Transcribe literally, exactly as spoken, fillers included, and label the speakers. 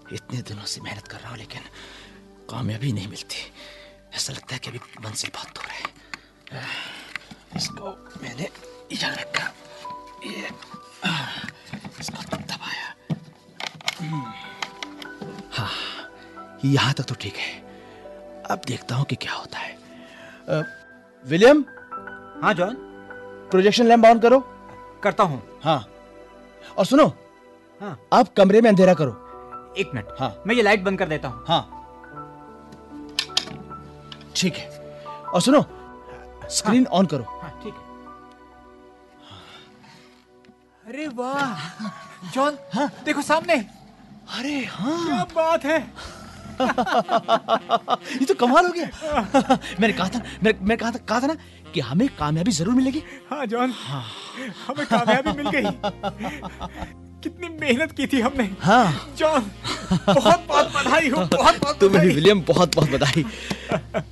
Speaker 1: इतने दिनों से मेहनत कर रहा हूँ लेकिन कामयाबी नहीं मिलती। ऐसा लगता है कि अभी मंजिल बहुत दूर है। इसको मैंने यहाँ रखा, ये इसको दबाया। हाँ, यहाँ तक तो ठीक है। अब देखता हूँ कि क्या होता है। आ, विलियम।
Speaker 2: हाँ जॉन।
Speaker 1: प्रोजेक्शन लैंप ऑन करो।
Speaker 2: करता हूँ।
Speaker 1: हाँ, और सुनो।
Speaker 2: हाँ।
Speaker 1: आप कमरे में अंधेरा करो।
Speaker 2: एक मिनट।
Speaker 1: हाँ,
Speaker 2: मैं ये लाइट बंद कर देता हूँ।
Speaker 1: हाँ, ठीक है। और सुनो, स्क्रीन
Speaker 2: हाँ।
Speaker 1: ऑन करो।
Speaker 2: हाँ, ठीक है। अरे वाह जॉन। हाँ? देखो सामने।
Speaker 1: अरे हाँ,
Speaker 2: क्या बात है।
Speaker 1: ये तो कमाल हो गया। मैंने कहा था मैं, मैं कहा था कहा था ना कि हमें कामयाबी जरूर मिलेगी।
Speaker 2: हाँ जॉन। हाँ। हमें कामयाबी मिल गई। कितनी मेहनत की थी हमने।
Speaker 1: हाँ
Speaker 2: जॉन, बहुत बहुत बधाई हो। बहुत बहुत
Speaker 1: तुम्हें भी विलियम, बहुत बहुत बधाई।